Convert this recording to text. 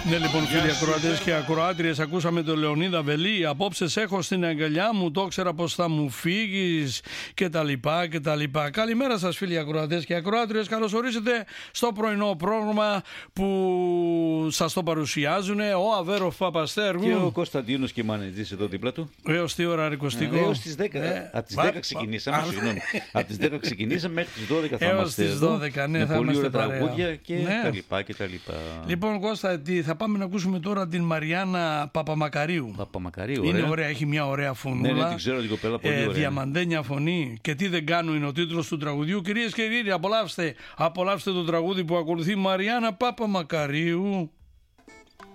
Ναι, λοιπόν, φίλοι ακροατές και ακροάτριες, ακούσαμε τον Λεωνίδα Βελή. Απόψε σε έχω στην αγκαλιά μου, το ήξερα πως θα μου φύγεις κτλ. Καλημέρα σας, φίλοι ακροατές και ακροάτριες. Καλώς ορίσετε στο πρωινό πρόγραμμα που σας το παρουσιάζουν ο Αβέροφ Παπαστέργου και ο Κωνσταντίνος Κιμανετζής εδώ δίπλα του. Έως τι ώρα, Ρικοστικό? Έως τις 10. Από τις 10 ξεκινήσαμε. Από τις 10 ξεκινήσαμε μέχρι τις 12 θα είμαστε εδώ. Έως τις 12, ναι, θα πολύ είμαστε ωραία παρέα. τραγούδια και Ναι. τα λοιπά. Λοιπόν, Κώστα, θα πάμε να ακούσουμε τώρα την Μαριάννα Παπαμακαρίου. Παπαμακαρίου, Είναι ωραία. ωραία, έχει μια ωραία φωνούλα. Ναι, την ξέρω την κοπέλα, πολύ ωραία. Διαμαντένια φωνή. Και τι δεν κάνουν είναι ο τίτλος του τραγουδιού. Κυρίες και κύριοι, απολαύστε το τραγούδι που ακολουθεί, Μαριάννα Παπαμακαρίου.